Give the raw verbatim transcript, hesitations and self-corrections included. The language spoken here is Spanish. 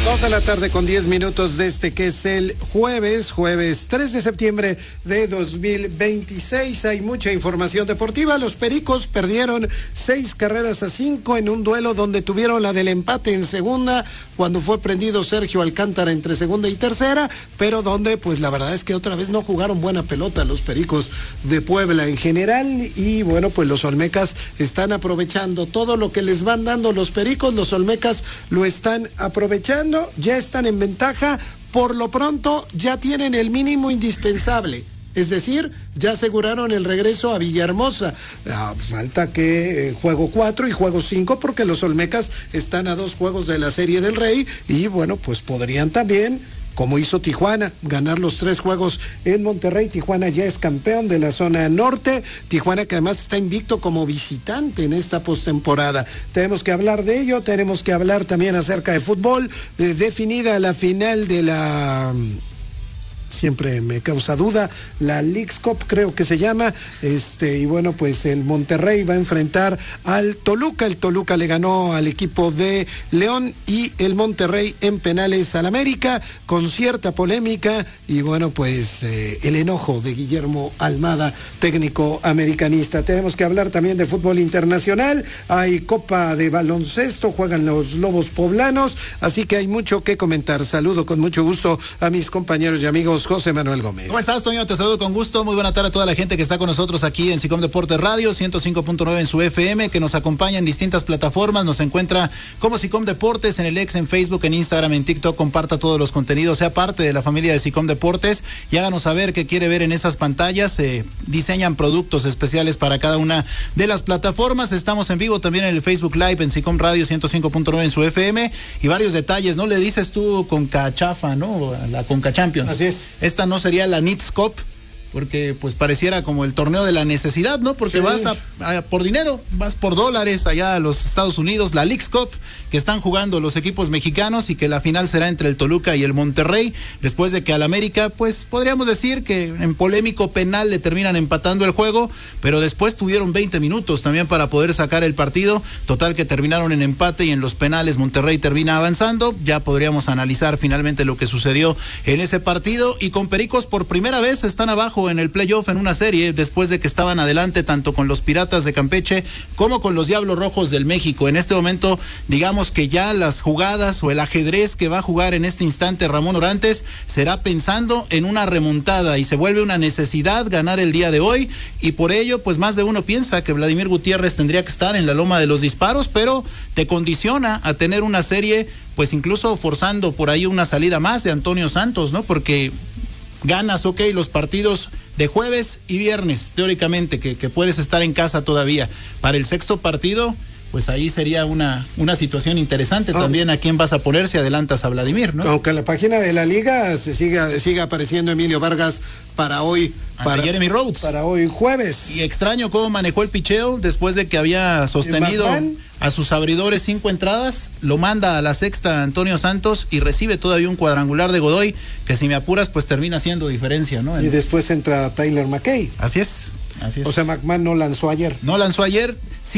Dos de la tarde con diez minutos de este que es el jueves, jueves tres de septiembre de dos mil veintiséis. Hay mucha información deportiva. Los Pericos perdieron seis carreras a cinco en un duelo donde tuvieron la del empate en segunda, cuando fue prendido Sergio Alcántara entre segunda y tercera, pero donde pues la verdad es que otra vez no jugaron buena pelota los Pericos de Puebla en general. Y bueno, pues los Olmecas están aprovechando todo lo que les van dando los Pericos. Los Olmecas lo están aprovechando. Ya están en ventaja, por lo pronto ya tienen el mínimo indispensable, es decir, ya aseguraron el regreso a Villahermosa. Ah, falta que eh, juego cuatro y juego cinco, porque los Olmecas están a dos juegos de la Serie del Rey y bueno, pues podrían también, como hizo Tijuana, ganar los tres juegos en Monterrey. Tijuana ya es campeón de la zona norte. Tijuana que además está invicto como visitante en esta postemporada. Tenemos que hablar de ello, tenemos que hablar también acerca de fútbol. Eh, definida la final de la... siempre me causa duda, la Leagues Cup creo que se llama, este, y bueno, pues el Monterrey va a enfrentar al Toluca. El Toluca le ganó al equipo de León y el Monterrey en penales al América, con cierta polémica, y bueno, pues eh, el enojo de Guillermo Almada, técnico americanista. Tenemos que hablar también de fútbol internacional. Hay Copa de Baloncesto, juegan los Lobos Poblanos, así que hay mucho que comentar. Saludo con mucho gusto a mis compañeros y amigos. José Manuel Gómez. ¿Cómo estás, Toño? Te saludo con gusto. Muy buena tarde a toda la gente que está con nosotros aquí en SICOM Deportes Radio, ciento cinco punto nueve en su F M, que nos acompaña en distintas plataformas. Nos encuentra como SICOM Deportes en el X, en Facebook, en Instagram, en TikTok. Comparta todos los contenidos, sea parte de la familia de SICOM Deportes y háganos saber qué quiere ver en esas pantallas. Se eh, diseñan productos especiales para cada una de las plataformas. Estamos en vivo también en el Facebook Live en SICOM Radio ciento cinco punto nueve en su F M, y varios detalles, ¿no? Le dices tú Conca Chafa, ¿no? La Conca Champions. Así es. Esta no sería la Knits Cup, porque pues pareciera como el torneo de la necesidad, ¿no? Porque sí. vas a, a, por dinero, vas por dólares allá a los Estados Unidos. La Leagues Cup, que están jugando los equipos mexicanos, y que la final será entre el Toluca y el Monterrey, después de que al América, pues podríamos decir que en polémico penal le terminan empatando el juego, pero después tuvieron veinte minutos también para poder sacar el partido. Total que terminaron en empate, y en los penales Monterrey termina avanzando. Ya podríamos analizar finalmente lo que sucedió en ese partido, y con Pericos por primera vez están abajo en el playoff en una serie, después de que estaban adelante tanto con los Piratas de Campeche como con los Diablos Rojos del México. En este momento, digamos que ya las jugadas o el ajedrez que va a jugar en este instante Ramón Orantes será pensando en una remontada, y se vuelve una necesidad ganar el día de hoy, y por ello pues más de uno piensa que Vladimir Gutiérrez tendría que estar en la loma de los disparos, pero te condiciona a tener una serie, pues incluso forzando por ahí una salida más de Antonio Santos, ¿no? Porque ganas, ok, los partidos de jueves y viernes, teóricamente, que, que puedes estar en casa todavía. Para el sexto partido, pues ahí sería una, una situación interesante oh. también a quién vas a poner si adelantas a Vladimir, ¿no? Aunque en la página de la liga se siga, siga apareciendo Emilio Vargas para hoy. Para Jeremy Rhodes. Para hoy jueves. Y extraño cómo manejó el picheo después de que había sostenido a sus abridores cinco entradas. Lo manda a la sexta Antonio Santos y recibe todavía un cuadrangular de Godoy, que si me apuras pues termina haciendo diferencia, ¿no? Y después entra Tyler McKay. Así es, así es. O sea, McMahon no lanzó ayer. No lanzó ayer.